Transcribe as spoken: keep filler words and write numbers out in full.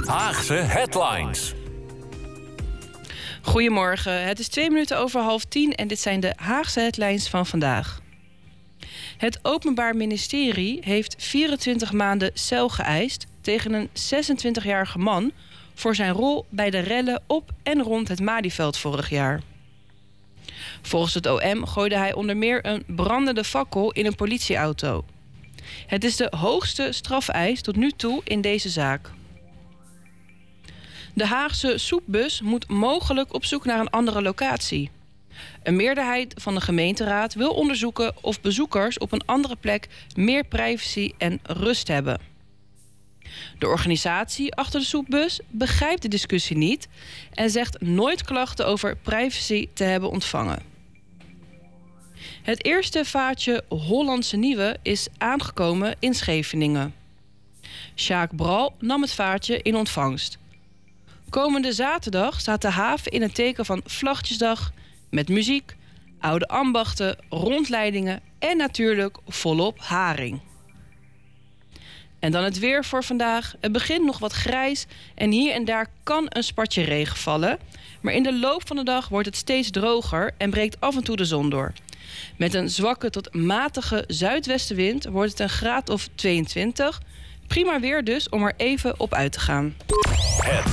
Haagse Headlines. Goedemorgen, het is twee minuten over half tien en dit zijn de Haagse headlines van vandaag. Het Openbaar Ministerie heeft vierentwintig maanden cel geëist tegen een zesentwintigjarige man voor zijn rol bij de rellen op en rond het Malieveld vorig jaar. Volgens het O M gooide hij onder meer een brandende fakkel in een politieauto. Het is de hoogste strafeis tot nu toe in deze zaak. De Haagse soepbus moet mogelijk op zoek naar een andere locatie. Een meerderheid van de gemeenteraad wil onderzoeken of bezoekers op een andere plek meer privacy en rust hebben. De organisatie achter de soepbus begrijpt de discussie niet en zegt nooit klachten over privacy te hebben ontvangen. Het eerste vaatje Hollandse Nieuwe is aangekomen in Scheveningen. Sjaak Bral nam het vaatje in ontvangst. Komende zaterdag staat de haven in het teken van Vlaggetjesdag met muziek, oude ambachten, rondleidingen en natuurlijk volop haring. En dan het weer voor vandaag. Het begint nog wat grijs en hier en daar kan een spatje regen vallen. Maar in de loop van de dag wordt het steeds droger en breekt af en toe de zon door. Met een zwakke tot matige zuidwestenwind wordt het een graad of tweeëntwintig. Prima weer dus om er even op uit te gaan. Het